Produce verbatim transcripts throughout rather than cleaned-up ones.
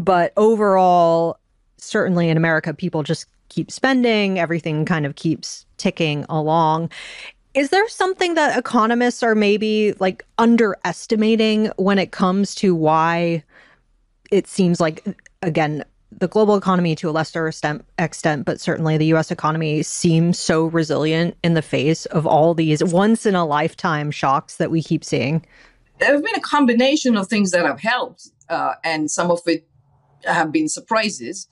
But overall, certainly in America, people just keep spending. Everything kind of keeps ticking along. Is there something that economists are maybe like underestimating when it comes to why it seems like, again, the global economy to a lesser extent, extent, but certainly the U S economy seems so resilient in the face of all these once in a lifetime shocks that we keep seeing? There have been a combination of things that have helped, uh, and some of it have been surprises.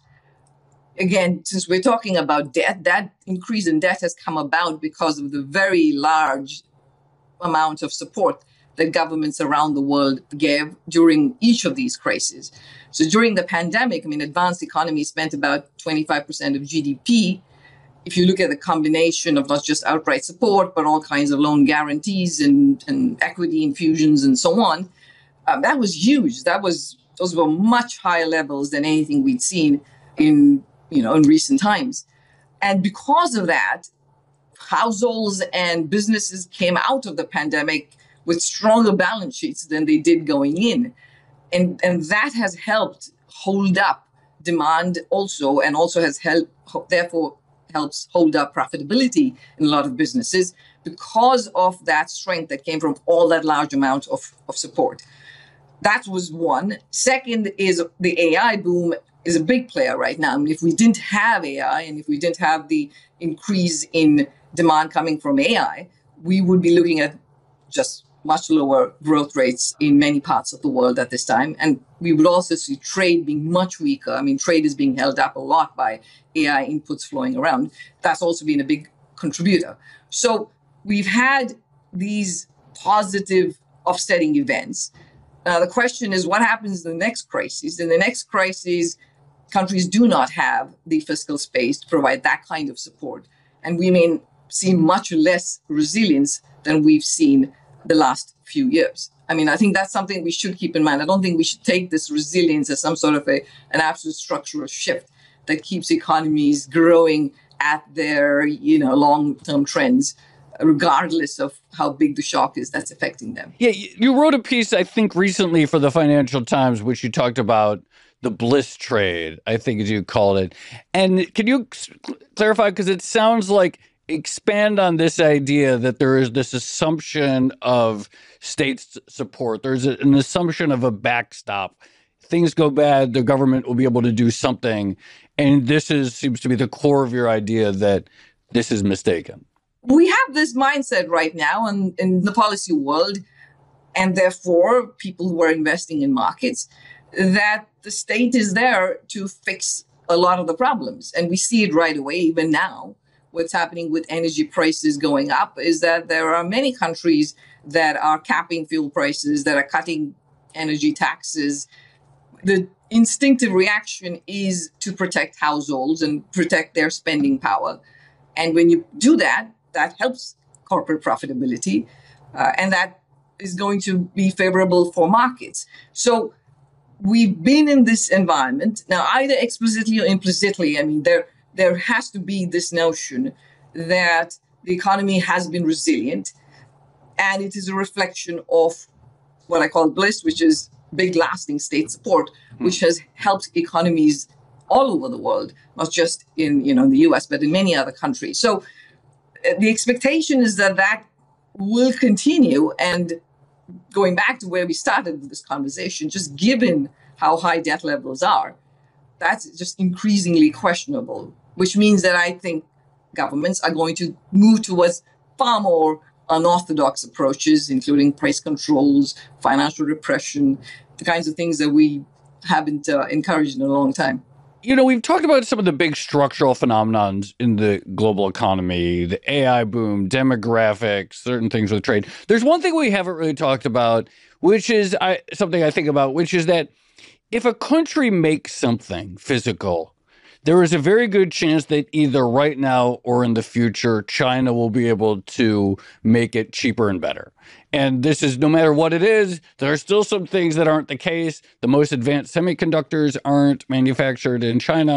Again, since we're talking about debt, that increase in debt has come about because of the very large amount of support that governments around the world gave during each of these crises. So during the pandemic, I mean, advanced economies spent about twenty-five percent of G D P. If you look at the combination of not just outright support, but all kinds of loan guarantees and, and equity infusions and so on, um, that was huge. That was those were much higher levels than anything we'd seen in you know in recent times. And because of that, households and businesses came out of the pandemic with stronger balance sheets than they did going in. And, and that has helped hold up demand also, and also has helped, therefore helps hold up profitability in a lot of businesses because of that strength that came from all that large amount of, of support. That was one. Second is the A I boom is a big player right now. I mean, if we didn't have A I and if we didn't have the increase in demand coming from A I, we would be looking at just much lower growth rates in many parts of the world at this time. And we would also see trade being much weaker. I mean, trade is being held up a lot by A I inputs flowing around. That's also been a big contributor. So we've had these positive offsetting events. Now, the question is, what happens in the next crisis? In the next crisis, countries do not have the fiscal space to provide that kind of support. And we may see much less resilience than we've seen the last few years. I mean, I think that's something we should keep in mind. I don't think we should take this resilience as some sort of a, an absolute structural shift that keeps economies growing at their, you know, long-term trends, regardless of how big the shock is that's affecting them. Yeah, you wrote a piece, I think, recently for the Financial Times, which you talked about the bliss trade, I think as you called it. And can you clarify, because it sounds like expand on this idea that there is this assumption of state support. There's a, an assumption of a backstop. Things go bad, the government will be able to do something. And this is seems to be the core of your idea that this is mistaken. We have this mindset right now in, in the policy world, and therefore people who are investing in markets, that the state is there to fix a lot of the problems. And we see it right away, even now. What's happening with energy prices going up is that there are many countries that are capping fuel prices, that are cutting energy taxes. The instinctive reaction is to protect households and protect their spending power. And when you do that, that helps corporate profitability, uh, and that is going to be favorable for markets. So we've been in this environment now, either explicitly or implicitly. I mean, there there has to be this notion that the economy has been resilient, and it is a reflection of what I call bliss, which is big, lasting state support, which has helped economies all over the world, not just in you know the U S, but in many other countries. So the expectation is that that will continue. And going back to where we started with this conversation, just given how high debt levels are, that's just increasingly questionable, which means that I think governments are going to move towards far more unorthodox approaches, including price controls, financial repression, the kinds of things that we haven't uh, encouraged in a long time. You know, we've talked about some of the big structural phenomenons in the global economy, the A I boom, demographics, certain things with trade. There's one thing we haven't really talked about, which is I, something I think about, which is that if a country makes something physical, there is a very good chance that either right now or in the future, China will be able to make it cheaper and better. And this is no matter what it is, there are still some things that aren't the case. The most advanced semiconductors aren't manufactured in China.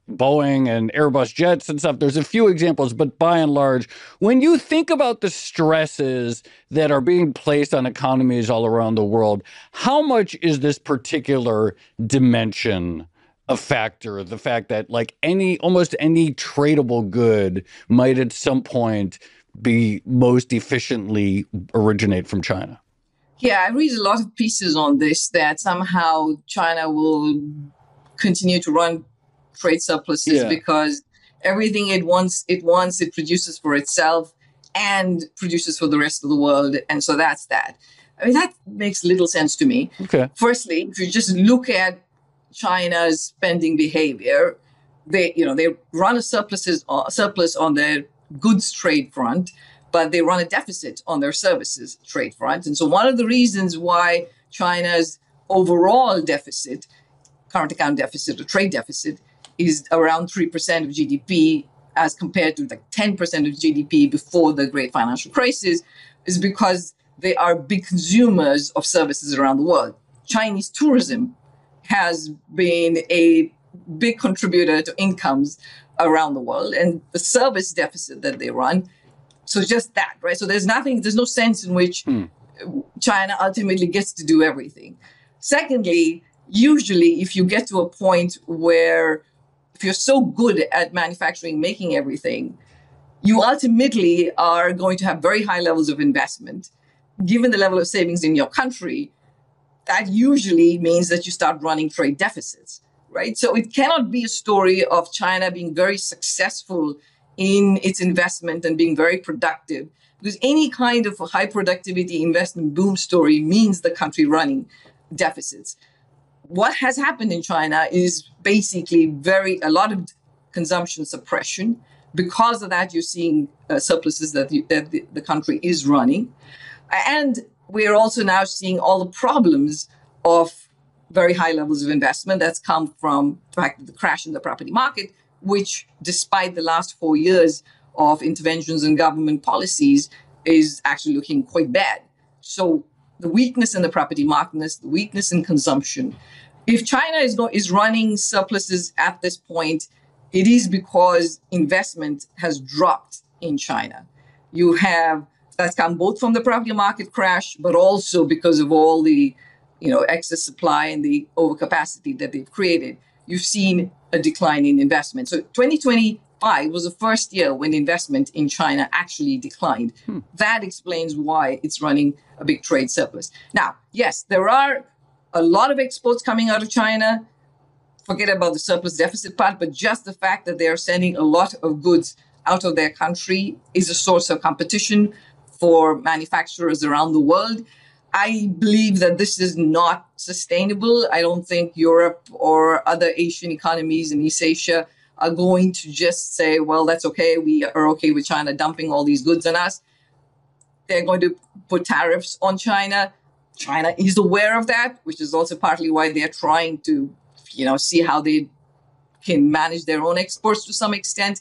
Boeing and Airbus jets and stuff. There's a few examples, but by and large, when you think about the stresses that are being placed on economies all around the world, how much is this particular dimension a factor? The fact that like any, almost any tradable good might at some point be most efficiently originate from China? Yeah, I read a lot of pieces on this that somehow China will continue to run trade surpluses yeah. because everything it wants, it wants, it produces for itself and produces for the rest of the world. And so that's that. I mean, that makes little sense to me. Okay. Firstly, if you just look at China's spending behavior, they, you know, they run a surpluses, uh, surplus on their goods trade front, but they run a deficit on their services trade front. And so one of the reasons why China's overall deficit, current account deficit or trade deficit, is around three percent of G D P as compared to like ten percent of G D P before the great financial crisis, is because they are big consumers of services around the world. Chinese tourism has been a big contributor to incomes around the world, and the service deficit that they run. So just that, right? So there's nothing, there's no sense in which hmm. China ultimately gets to do everything. Secondly, usually if you get to a point where if you're so good at manufacturing, making everything, you ultimately are going to have very high levels of investment. Given the level of savings in your country, that usually means that you start running trade deficits, right? So it cannot be a story of China being very successful in its investment and being very productive, because any kind of high productivity investment boom story means the country running deficits. What has happened in China is basically very a lot of consumption suppression. Because of that, you're seeing uh, surpluses that, you, that the, the country is running. And we're also now seeing all the problems of very high levels of investment that's come from the fact that the crash in the property market, which despite the last four years of interventions in government policies is actually looking quite bad. So the weakness in the property market, the weakness in consumption. If China is, go- is running surpluses at this point, it is because investment has dropped in China. You have, that's come both from the property market crash, but also because of all the, you know, excess supply and the overcapacity that they've created. You've seen a decline in investment. So twenty twenty-five was the first year when investment in China actually declined. Hmm. That explains why it's running a big trade surplus. Now, yes, there are a lot of exports coming out of China. Forget about the surplus deficit part, but just the fact that they're sending a lot of goods out of their country is a source of competition for manufacturers around the world. I believe that this is not sustainable. I don't think Europe or other Asian economies in East Asia are going to just say, well, that's okay. We are okay with China dumping all these goods on us. They're going to put tariffs on China. China is aware of that, which is also partly why they're trying to, you know, see how they can manage their own exports to some extent.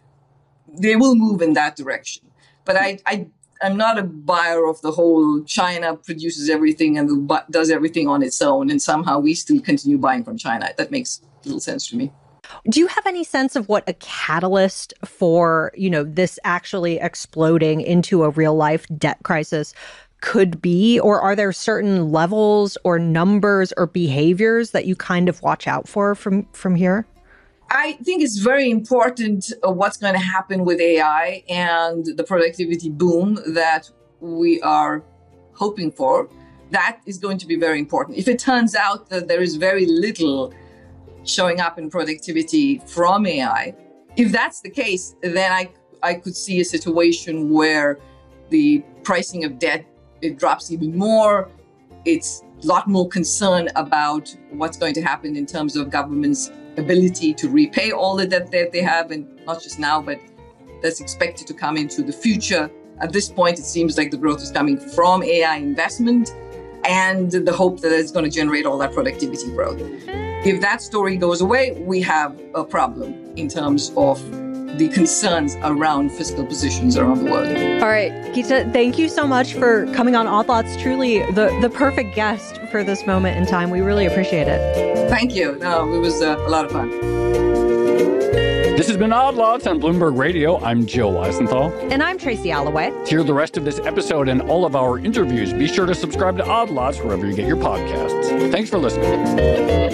They will move in that direction. But I, I I'm not a buyer of the whole China produces everything and does everything on its own, and somehow we still continue buying from China. That makes little sense to me. Do you have any sense of what a catalyst for, you know, this actually exploding into a real life debt crisis could be? Or are there certain levels or numbers or behaviors that you kind of watch out for from, from here? I think it's very important uh, what's going to happen with A I and the productivity boom that we are hoping for. That is going to be very important. If it turns out that there is very little showing up in productivity from A I, if that's the case, then I, I could see a situation where the pricing of debt, it drops even more. It's a lot more concern about what's going to happen in terms of government's ability to repay all the debt that they have, and not just now, but that's expected to come into the future. At this point, it seems like the growth is coming from A I investment and the hope that it's going to generate all that productivity growth. If that story goes away, we have a problem in terms of the concerns around fiscal positions around the world. All right, Geeta, thank you so much for coming on Odd Lots. Truly the, the perfect guest for this moment in time. We really appreciate it. Thank you. No, it was uh, a lot of fun. This has been Odd Lots on Bloomberg Radio. I'm Joe Weisenthal. And I'm Tracy Alloway. To hear the rest of this episode and all of our interviews, be sure to subscribe to Odd Lots wherever you get your podcasts. Thanks for listening.